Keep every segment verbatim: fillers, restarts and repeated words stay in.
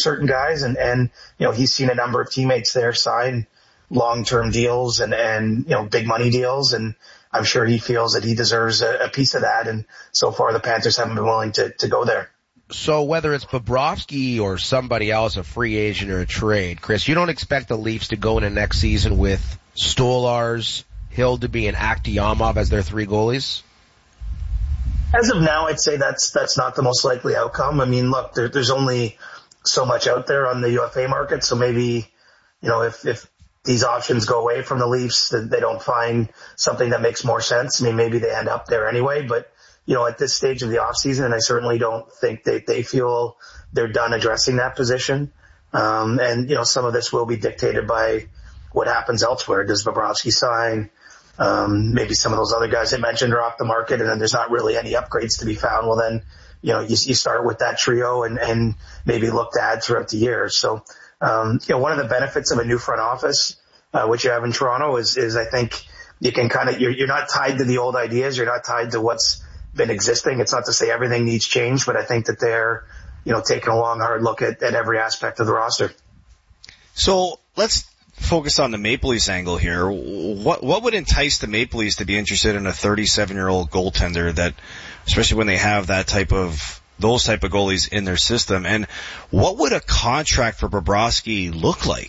certain guys, and, and, you know, he's seen a number of teammates there sign long-term deals and, and, you know, big money deals. And I'm sure he feels that he deserves a, a piece of that. And so far the Panthers haven't been willing to, to go there. So whether it's Bobrovsky or somebody else, a free agent or a trade, Chris, you don't expect the Leafs to go into next season with Stolarz, Hildeby, and Akhtiamov as their three goalies? As of now, I'd say that's that's not the most likely outcome. I mean, look, there, there's only so much out there on the U F A market, so maybe, you know, if, if these options go away from the Leafs, that they don't find something that makes more sense. I mean, maybe they end up there anyway, but, you know, at this stage of the offseason, I certainly don't think they, they feel they're done addressing that position. Um, and, you know, some of this will be dictated by what happens elsewhere. Does Bobrovsky sign? Um, maybe some of those other guys I mentioned are off the market, and then there's not really any upgrades to be found. Well, then, you know, you, you start with that trio and, and maybe look to add throughout the year. So, um, you know, one of the benefits of a new front office, uh, which you have in Toronto is, is I think you can kind of, you're, you're not tied to the old ideas. You're not tied to what's been existing. It's not to say everything needs change, but I think that they're, you know, taking a long, hard look at, at every aspect of the roster. So let's focus on the Maple Leafs angle here. What what would entice the Maple Leafs to be interested in a thirty-seven-year-old goaltender that, especially when they have that type of, those type of goalies in their system? And what would a contract for Bobrovsky look like?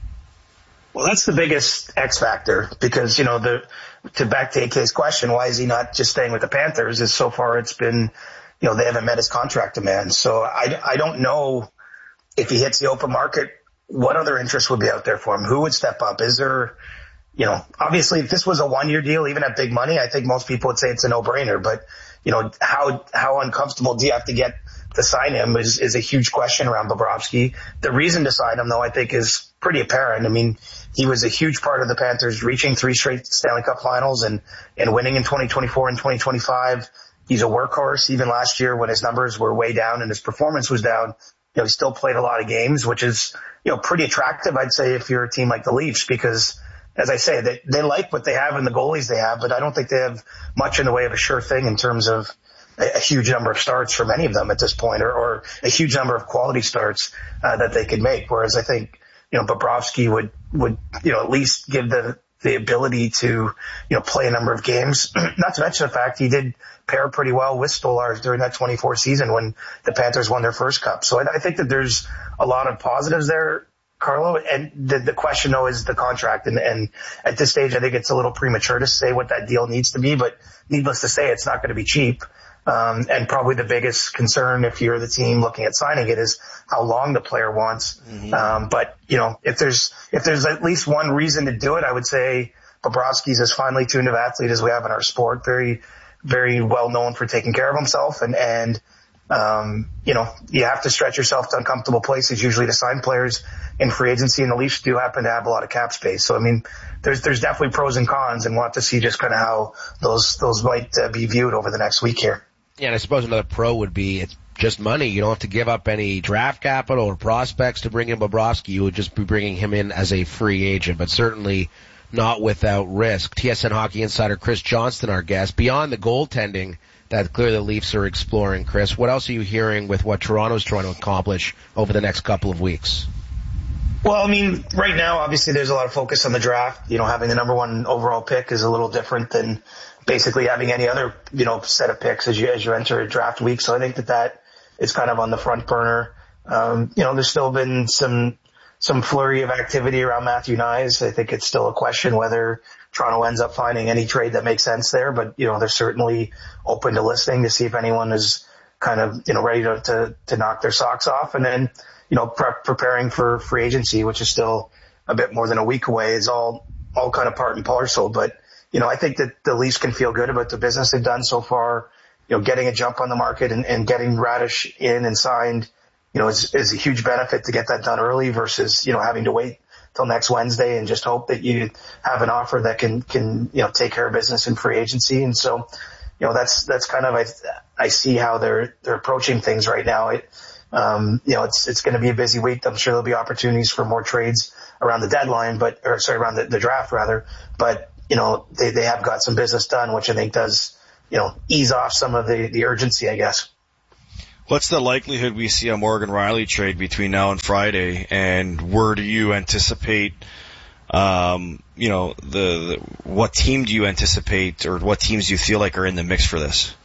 Well, that's the biggest X factor because, you know, the, to back to A K's question, why is he not just staying with the Panthers? Is so far it's been, you know, they haven't met his contract demands. So I, I don't know if he hits the open market, what other interest would be out there for him? Who would step up? Is there, you know, obviously if this was a one year deal, even at big money, I think most people would say it's a no brainer, but you know, how, how uncomfortable do you have to get to sign him is, is a huge question around Bobrovsky. The reason to sign him though, I think is pretty apparent. I mean, he was a huge part of the Panthers reaching three straight Stanley Cup finals and, and winning in twenty twenty-four and twenty twenty-five. He's a workhorse. Even last year when his numbers were way down and his performance was down, you know, he still played a lot of games, which is, you know, pretty attractive, I'd say, if you're a team like the Leafs, because as I say, they, they like what they have and the goalies they have, but I don't think they have much in the way of a sure thing in terms of a, a huge number of starts for many of them at this point, or, or a huge number of quality starts uh, that they could make. Whereas I think, you know, Bobrovsky would, would, you know, at least give the, the ability to, you know, play a number of games. Not to mention the fact he did pair pretty well with Stolarz during that twenty-four season when the Panthers won their first cup. So I, I think that there's a lot of positives there, Carlo. And the, the question though is the contract. And, and at this stage, I think it's a little premature to say what that deal needs to be, but needless to say, it's not going to be cheap. Um, and probably the biggest concern if you're the team looking at signing it is how long the player wants. Mm-hmm. Um, but you know, if there's, if there's at least one reason to do it, I would say Bobrovsky's as finely tuned of athlete as we have in our sport. Very, very well known for taking care of himself. And, and, um, you know, you have to stretch yourself to uncomfortable places usually to sign players in free agency, and the Leafs do happen to have a lot of cap space. So, I mean, there's, there's definitely pros and cons, and we'll have to see just kind of how those, those might uh, be viewed over the next week here. Yeah, and I suppose another pro would be it's just money. You don't have to give up any draft capital or prospects to bring in Bobrovsky. You would just be bringing him in as a free agent, but certainly not without risk. T S N Hockey Insider Chris Johnston, our guest. Beyond the goaltending that clearly the Leafs are exploring, Chris, what else are you hearing with what Toronto's trying to accomplish over the next couple of weeks? Well, I mean, right now, obviously, there's a lot of focus on the draft. You know, having the number one overall pick is a little different than basically having any other, you know, set of picks as you, as you enter a draft week. So I think that that is kind of on the front burner. Um, you know, there's still been some, some flurry of activity around Matthew Knies. I think it's still a question whether Toronto ends up finding any trade that makes sense there, but, you know, they're certainly open to listening to see if anyone is kind of, you know, ready to, to, to knock their socks off. And then, you know, pre- preparing for free agency, which is still a bit more than a week away, is all, all kind of part and parcel. But, you know, I think that the Leafs can feel good about the business they've done so far. You know, getting a jump on the market and, and getting Radish in and signed, you know, is, is a huge benefit to get that done early versus, you know, having to wait till next Wednesday and just hope that you have an offer that can, can, you know, take care of business in free agency. And so, you know, that's, that's kind of, I, I see how they're, they're approaching things right now. It, um, you know, it's, it's going to be a busy week. I'm sure there'll be opportunities for more trades around the deadline, but, or sorry, around the, the draft rather. But, you know, they, they have got some business done, which I think does, you know, ease off some of the, the urgency, I guess. What's the likelihood we see a Morgan Rielly trade between now and Friday, and where do you anticipate, um, you know, the, the what team do you anticipate, or what teams do you feel like are in the mix for this?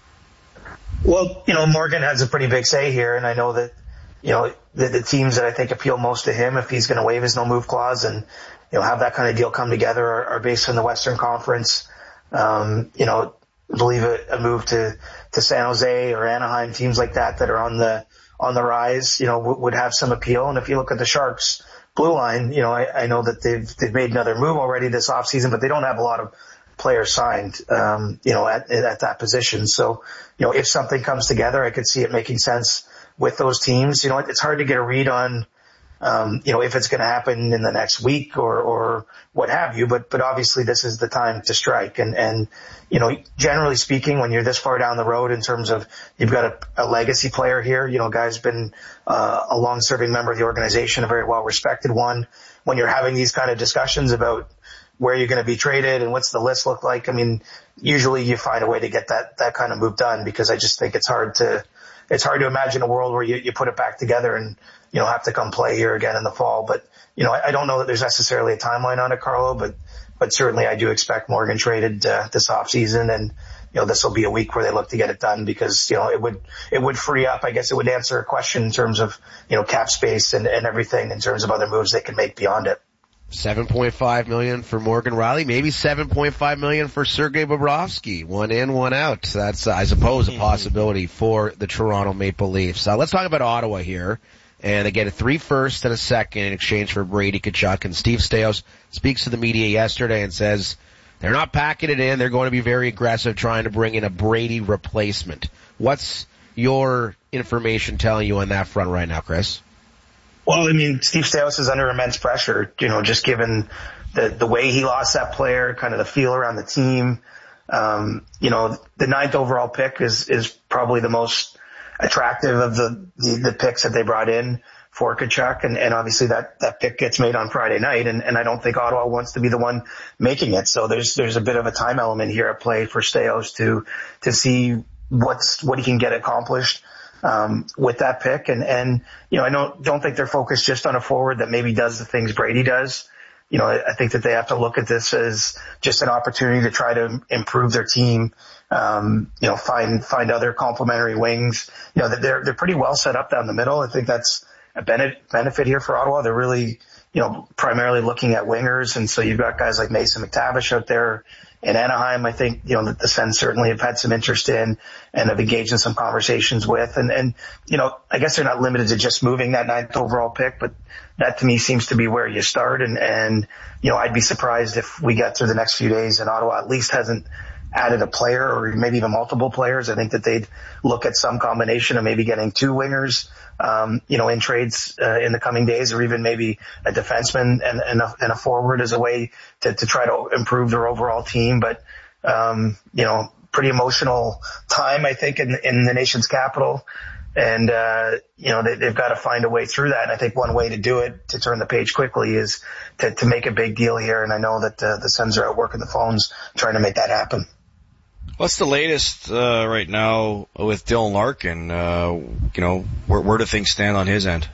Well, you know, Morgan has a pretty big say here, and I know that, you know, the, the teams that I think appeal most to him, if he's going to waive his no-move clause and, you know, have that kind of deal come together, are, are based in the Western Conference. Um, you know, I believe a, a move to, to San Jose or Anaheim, teams like that that are on the on the rise, you know, w- would have some appeal. And if you look at the Sharks blue line, you know, I, I know that they've they've made another move already this offseason, but they don't have a lot of players signed, um, you know, at, at that position. So, you know, if something comes together, I could see it making sense with those teams. You know, it's hard to get a read on, um, you know, if it's going to happen in the next week or, or what have you, but, but obviously this is the time to strike. And, and, you know, generally speaking, when you're this far down the road in terms of you've got a, a legacy player here, you know, guy's been, uh, a long serving member of the organization, a very well respected one. When you're having these kind of discussions about where you're going to be traded and what's the list look like, I mean, usually you find a way to get that, that kind of move done, because I just think it's hard to, it's hard to imagine a world where you, you put it back together and, you know, have to come play here again in the fall. But, you know, I, I don't know that there's necessarily a timeline on it, Carlo, but, but certainly I do expect Morgan traded, uh, this offseason. And, you know, this will be a week where they look to get it done, because, you know, it would, it would free up, I guess it would answer a question in terms of, you know, cap space and, and everything in terms of other moves they can make beyond it. seven point five million dollars for Morgan Rielly, maybe seven point five million dollars for Sergei Bobrovsky. One in, one out. That's, uh, I suppose, a possibility for the Toronto Maple Leafs. Uh, let's talk about Ottawa here. And they get a three first and a second in exchange for Brady Tkachuk. And Steve Staios speaks to the media yesterday and says they're not packing it in. They're going to be very aggressive trying to bring in a Brady replacement. What's your information telling you on that front right now, Chris? Well, I mean, Steve Staios is under immense pressure, you know, just given the, the way he lost that player, kind of the feel around the team. Um, you know, the ninth overall pick is, is probably the most attractive of the, the, the picks that they brought in for Tkachuk. And, and obviously that, that pick gets made on Friday night. And, and I don't think Ottawa wants to be the one making it. So there's, there's a bit of a time element here at play for Staios to, to see what's, what he can get accomplished um, with that pick. And, and, you know, I don't, don't think they're focused just on a forward that maybe does the things Brady does. You know, I, I think that they have to look at this as just an opportunity to try to improve their team. Um, you know, find, find other complementary wings. You know, they're, they're pretty well set up down the middle. I think that's a benefit, benefit here for Ottawa. They're really, you know, primarily looking at wingers. And so you've got guys like Mason McTavish out there in Anaheim. I think, you know, that the Sens certainly have had some interest in and have engaged in some conversations with. And, and, you know, I guess they're not limited to just moving that ninth overall pick, but that to me seems to be where you start. And, and, you know, I'd be surprised if we get through the next few days and Ottawa at least hasn't added a player or maybe even multiple players. I think that they'd look at some combination of maybe getting two wingers, um, you know, in trades uh, in the coming days, or even maybe a defenseman and, and, a, and a forward as a way to, to try to improve their overall team. But, um, you know, pretty emotional time, I think, in, in the nation's capital. And, uh, you know, they, they've got to find a way through that. And I think one way to do it, to turn the page quickly, is to, to make a big deal here. And I know that uh, the Sens are out working the phones trying to make that happen. What's the latest uh, right now with Dylan Larkin? Uh, you know, where, where do things stand on his end?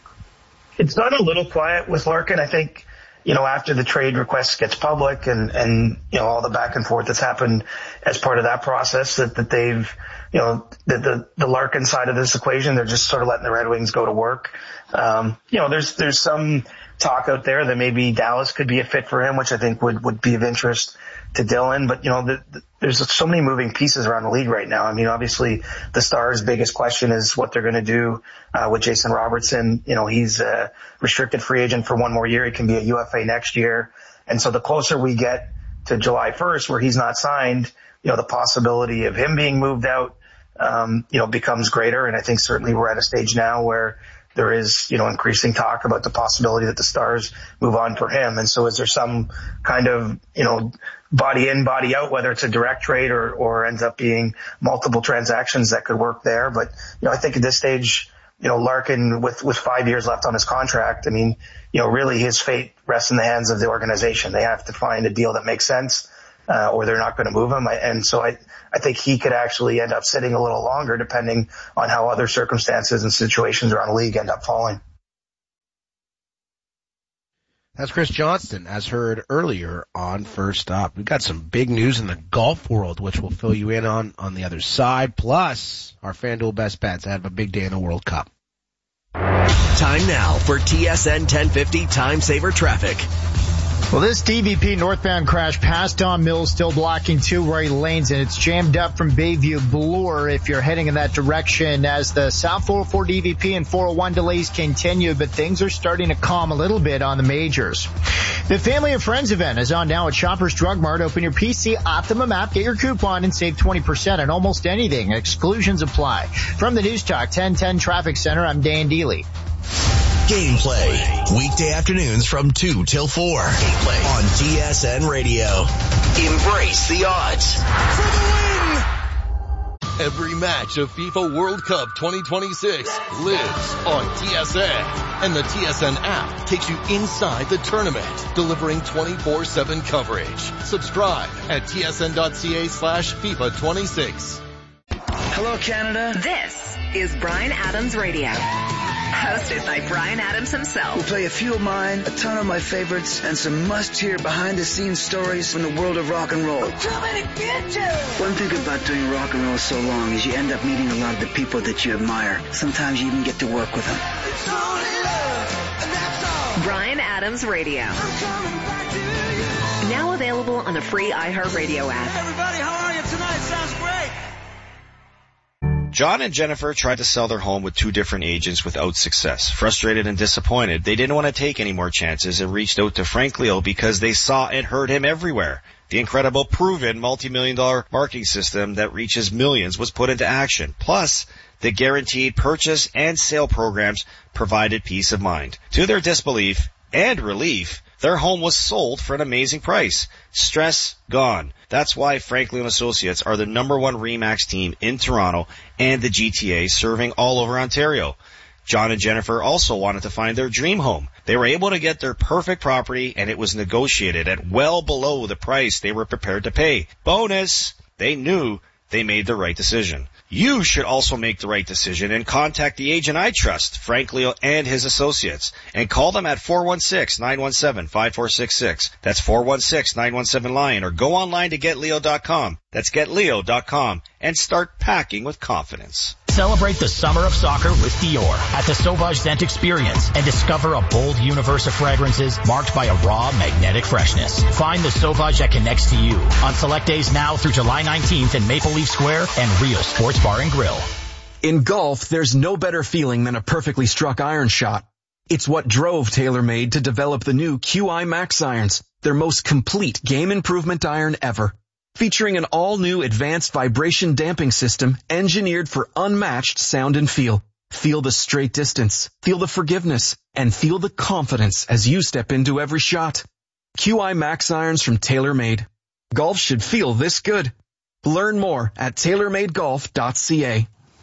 It's gone a little quiet with Larkin. I think, you know, after the trade request gets public and, and, you know, all the back and forth that's happened as part of that process, that, that they've, you know, the, the, the Larkin side of this equation, they're just sort of letting the Red Wings go to work. Um, you know, there's, there's some talk out there that maybe Dallas could be a fit for him, which I think would, would be of interest to Dylan. But, you know, the, the, there's so many moving pieces around the league right now. I mean, obviously the Stars' biggest question is what they're going to do, uh, with Jason Robertson. You know, he's a restricted free agent for one more year. He can be a U F A next year. And so the closer we get to July first where he's not signed, you know, the possibility of him being moved out, um, you know, becomes greater. And I think certainly we're at a stage now where there is, you know, increasing talk about the possibility that the Stars move on for him. And so is there some kind of, you know, body in, body out, whether it's a direct trade or, or ends up being multiple transactions that could work there. But, you know, I think at this stage, you know, Larkin with, with five years left on his contract, I mean, you know, really his fate rests in the hands of the organization. They have to find a deal that makes sense. uh, or they're not going to move him. I, and so I, I think he could actually end up sitting a little longer depending on how other circumstances and situations around the league end up falling. That's Chris Johnston, as heard earlier on First Up. We've got some big news in the golf world, which we'll fill you in on on the other side. Plus, our FanDuel best bets have a big day in the World Cup. Time now for T S N ten fifty Time Saver Traffic. Well, this D V P northbound crash past Don Mills still blocking two right lanes, and it's jammed up from Bayview Bloor if you're heading in that direction as the South four oh four D V P and four oh one delays continue, but things are starting to calm a little bit on the majors. The Family and Friends event is on now at Shoppers Drug Mart. Open your P C Optimum app, get your coupon, and save twenty percent on almost anything. Exclusions apply. From the News Talk ten ten Traffic Center, I'm Dan Deely. Gameplay, weekday afternoons from two till four. Gameplay on T S N Radio. Embrace the odds. For the win! Every match of FIFA World Cup twenty twenty-six lives on T S N. And the T S N app takes you inside the tournament, delivering twenty-four seven coverage. Subscribe at tsn.ca slash FIFA 26. Hello, Canada. This is Bryan Adams Radio. Hosted by Bryan Adams himself. We'll play a few of mine, a ton of my favorites, and some must-hear behind-the-scenes stories from the world of rock and roll. One thing about doing rock and roll so long is you end up meeting a lot of the people that you admire. Sometimes you even get to work with them. Bryan Adams Radio. Now available on the free iHeartRadio app. Everybody, how are you tonight? Sounds great. John and Jennifer tried to sell their home with two different agents without success. Frustrated and disappointed, they didn't want to take any more chances and reached out to Frank Leo because they saw and heard him everywhere. The incredible, proven, multi-million dollar marketing system that reaches millions was put into action. Plus, the guaranteed purchase and sale programs provided peace of mind. To their disbelief and relief, their home was sold for an amazing price. Stress gone. That's why Frank Leo and Associates are the number one RE/MAX team in Toronto and the G T A, serving all over Ontario. John and Jennifer also wanted to find their dream home. They were able to get their perfect property, and it was negotiated at well below the price they were prepared to pay. Bonus! They knew they made the right decision. You should also make the right decision and contact the agent I trust, Frank Leo and his associates, and call them at four one six, nine one seven, five four six six. That's four one six, nine one seven, LION, or go online to get leo dot com. That's get leo dot com, and start packing with confidence. Celebrate the summer of soccer with Dior at the Sauvage Scent Experience and discover a bold universe of fragrances marked by a raw, magnetic freshness. Find the Sauvage that connects to you on select days now through July nineteenth in Maple Leaf Square and Real Sports Bar and Grill. In golf, there's no better feeling than a perfectly struck iron shot. It's what drove TaylorMade to develop the new Q I Max irons, their most complete game improvement iron ever. Featuring an all-new advanced vibration damping system engineered for unmatched sound and feel. Feel the straight distance, feel the forgiveness, and feel the confidence as you step into every shot. Q I Max irons from TaylorMade. Golf should feel this good. Learn more at tailor made golf dot c a.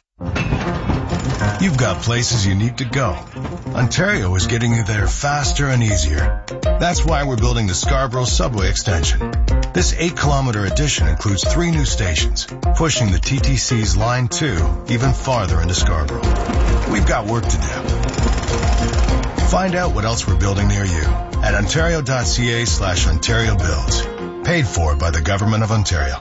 You've got places you need to go. Ontario is getting you there faster and easier. That's why we're building the Scarborough Subway Extension. This eight-kilometer addition includes three new stations, pushing the T T C's Line two even farther into Scarborough. We've got work to do. Find out what else we're building near you at ontario dot c a slash Ontario Builds. Paid for by the Government of Ontario.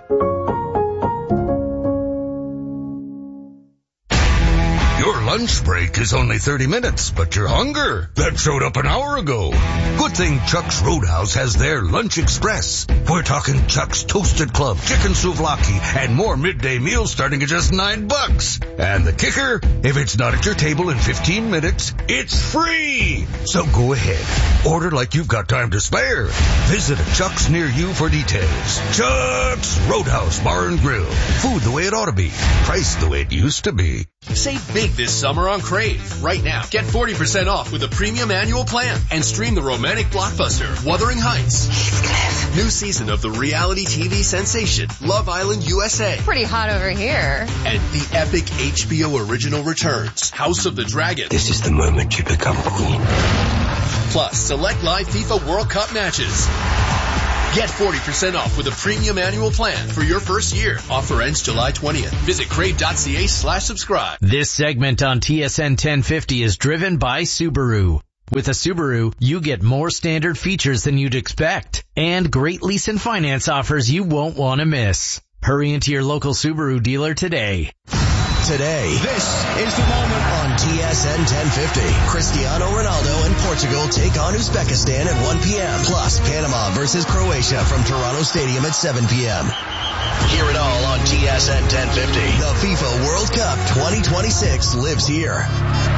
Your lunch break is only thirty minutes, but your hunger, that showed up an hour ago. Good thing Chuck's Roadhouse has their Lunch Express. We're talking Chuck's Toasted Club, chicken souvlaki, and more midday meals starting at just nine bucks. And the kicker, if it's not at your table in fifteen minutes, it's free. So go ahead, order like you've got time to spare. Visit a Chuck's near you for details. Chuck's Roadhouse Bar and Grill. Food the way it ought to be. Price the way it used to be. Save big this summer on Crave. Right now, get forty percent off with a premium annual plan and stream the romantic blockbuster Wuthering Heights. Heathcliff. New season of the reality T V sensation Love Island U S A. Pretty hot over here. And the epic H B O original returns House of the Dragon. This is the moment you become queen. Plus, select live FIFA World Cup matches. Get forty percent off with a premium annual plan for your first year. Offer ends July twentieth. Visit crave.ca slash subscribe. This segment on T S N ten fifty is driven by Subaru. With a Subaru, you get more standard features than you'd expect and great lease and finance offers you won't want to miss. Hurry into your local Subaru dealer today. Today, this is the moment on T S N ten fifty. Cristiano Ronaldo and Portugal take on Uzbekistan at one p.m. Plus, Panama versus Croatia from Toronto Stadium at seven p.m. Hear it all on T S N ten fifty. The FIFA World Cup twenty twenty-six lives here.